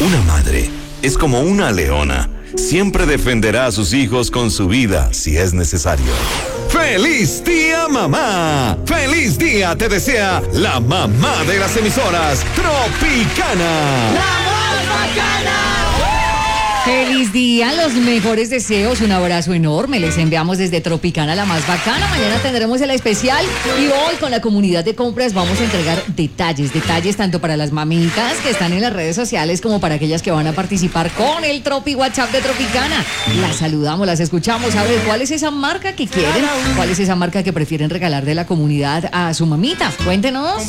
Una madre es como una leona. Siempre defenderá a sus hijos con su vida si es necesario. ¡Feliz día, mamá! ¡Feliz día te desea la mamá de las emisoras, Tropicana! ¡La más bacana! Feliz día, los mejores deseos, un abrazo enorme, les enviamos desde Tropicana, la más bacana. Mañana tendremos el especial y hoy con la comunidad de compras vamos a entregar detalles tanto para las mamitas que están en las redes sociales como para aquellas que van a participar con el Tropi WhatsApp de Tropicana. Las saludamos, las escuchamos, a ver cuál es esa marca que quieren, cuál es esa marca que prefieren regalar de la comunidad a su mamita. Cuéntenos.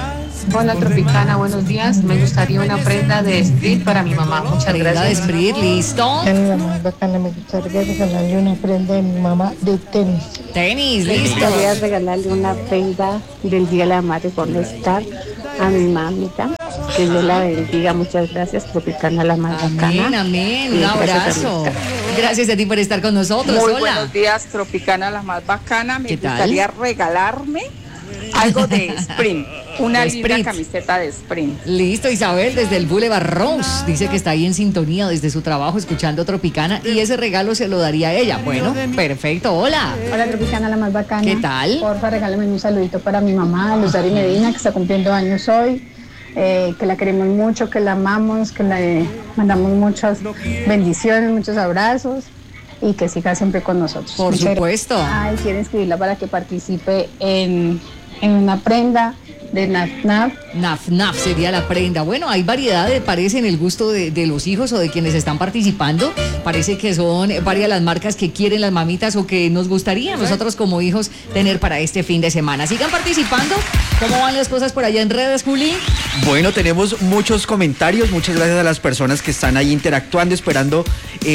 Hola Tropicana, buenos días. Me gustaría una prenda de Sprit para mi mamá. Muchas Prenda gracias. de Sprit, listo. La más bacana, me gustaría regalarle una prenda de mi mamá de tenis. Tenis, Me listo. gustaría regalarle una prenda del Día de la Madre con estar a mi mamita. Que Dios la bendiga. Muchas gracias, Tropicana, la más Amén, bacana. amén. Un Y gracias, abrazo. América. Gracias a ti por estar con nosotros. Muy Hola. buenos días, Tropicana, la más bacana. Me ¿Qué tal? gustaría regalarme algo de Sprint, una De linda Sprint. camiseta de Sprint. Listo, Isabel, desde el Boulevard Rose. Dice que está ahí en sintonía desde su trabajo escuchando Tropicana y ese regalo se lo daría a ella. Bueno, perfecto. Hola. Hola Tropicana, la más bacana. ¿Qué tal? Porfa, regálame un saludito para mi mamá, Luz Dari Medina, que está cumpliendo años hoy. Que la queremos mucho, que la amamos, que le mandamos muchas bendiciones, muchos abrazos y que siga siempre con nosotros. Por Muchas supuesto. gracias. Ay, quiero inscribirla para que participe en una prenda de NAF. Naf sería la prenda. Bueno, hay variedad, parece, en el gusto de los hijos o de quienes están participando. Parece que son varias las marcas que quieren las mamitas o que nos gustaría nosotros como hijos tener para este fin de semana. Sigan participando. ¿Cómo van las cosas por allá en redes, Juli? Bueno, tenemos muchos comentarios, muchas gracias a las personas que están ahí interactuando, esperando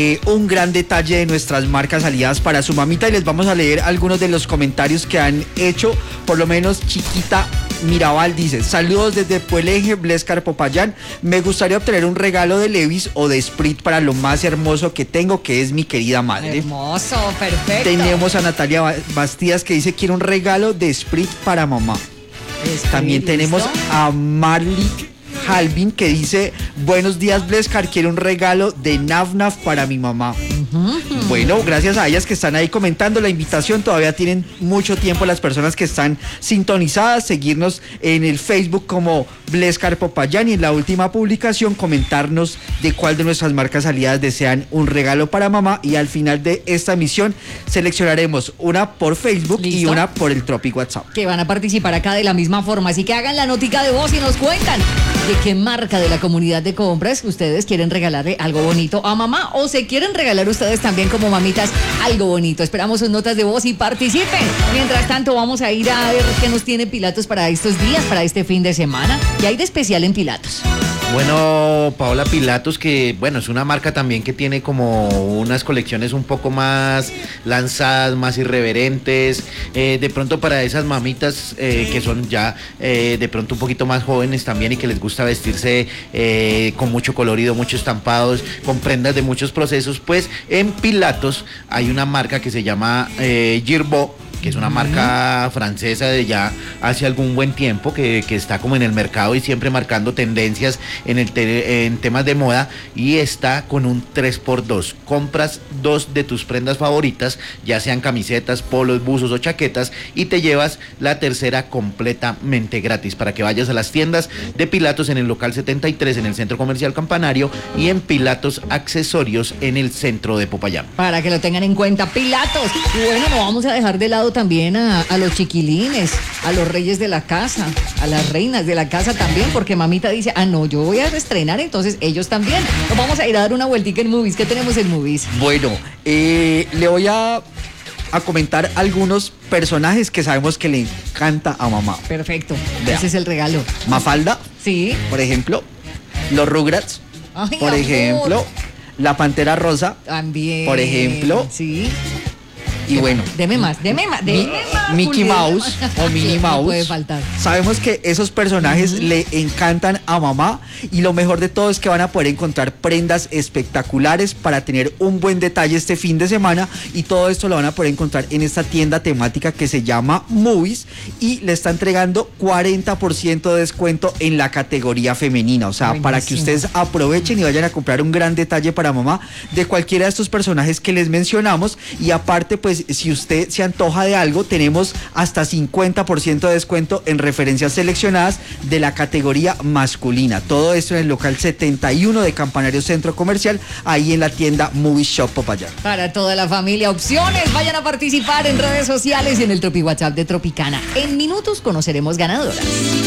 un gran detalle de nuestras marcas aliadas para su mamita y les vamos a leer algunos de los comentarios que han hecho, por lo menos Chiquita Mirabal dice: saludos desde Pueleje, Blescar, Popayán, me gustaría obtener un regalo de Levi's o de Sprit para lo más hermoso que tengo, que es mi querida madre. Hermoso, perfecto. Tenemos a Natalia Bastías que dice: quiero un regalo de Sprit para mamá. También tenemos a Marley Halvin que dice: buenos días Blescar, quiero un regalo de Naf para mi mamá. Bueno, gracias a ellas que están ahí comentando la invitación, todavía tienen mucho tiempo las personas que están sintonizadas, seguirnos en el Facebook como Blescar Popayán y en la última publicación comentarnos de cuál de nuestras marcas aliadas desean un regalo para mamá y al final de esta emisión seleccionaremos una por Facebook. ¿Listo? Y una por el Tropic WhatsApp. Que van a participar acá de la misma forma, así que hagan la notica de voz y nos cuentan de qué marca de la comunidad de compras ustedes quieren regalarle algo bonito a mamá o se quieren regalar ustedes también como mamitas algo bonito. Esperamos sus notas de voz y participen. Mientras tanto vamos a ir a ver qué nos tiene Pilatos para estos días, para este fin de semana. ¿Qué hay de especial en Pilatos? Bueno, Paola, Pilatos, que bueno, es una marca también que tiene como unas colecciones un poco más lanzadas, más irreverentes, de pronto para esas mamitas que son ya de pronto un poquito más jóvenes también y que les gusta vestirse con mucho colorido, muchos estampados, con prendas de muchos procesos. Pues en Pilatos hay una marca que se llama Girbo, que es una marca francesa de ya hace algún buen tiempo, que está como en el mercado y siempre marcando tendencias en temas de moda, y está con un 3x2. Compras 2 de tus prendas favoritas, ya sean camisetas, polos, buzos o chaquetas, y te llevas la tercera completamente gratis, para que vayas a las tiendas de Pilatos en el local 73 en el Centro Comercial Campanario y en Pilatos Accesorios en el centro de Popayán. Para que lo tengan en cuenta, Pilatos. Y bueno, no vamos a dejar de lado también a los chiquilines, a los reyes de la casa, a las reinas de la casa también, porque mamita dice: ah, no, yo voy a estrenar, entonces ellos también. Nos vamos a ir a dar una vueltica en Movies. ¿Qué tenemos en Movies? Bueno, le voy a comentar algunos personajes que sabemos que le encanta a mamá. Perfecto. Vea. Ese es el regalo. Mafalda, sí, por ejemplo, los Rugrats, ay, por amor. ejemplo, la Pantera Rosa, También. por ejemplo. Sí. Y bueno, Deme más. Mickey Mouse o Minnie No Mouse. puede faltar. Sabemos que esos personajes le encantan a mamá y lo mejor de todo es que van a poder encontrar prendas espectaculares para tener un buen detalle este fin de semana y todo esto lo van a poder encontrar en esta tienda temática que se llama Movies y le está entregando 40% de descuento en la categoría femenina, o sea, Buenísimo. para que ustedes aprovechen y vayan a comprar un gran detalle para mamá de cualquiera de estos personajes que les mencionamos y aparte pues si usted se antoja de algo tenemos hasta 50% de descuento en referencias seleccionadas de la categoría masculina. Todo esto en el local 71 de Campanario Centro Comercial, ahí en la tienda Movie Shop Popayán. Para toda la familia, opciones. Vayan a participar en redes sociales y en el Tropi WhatsApp de Tropicana. En minutos conoceremos ganadoras.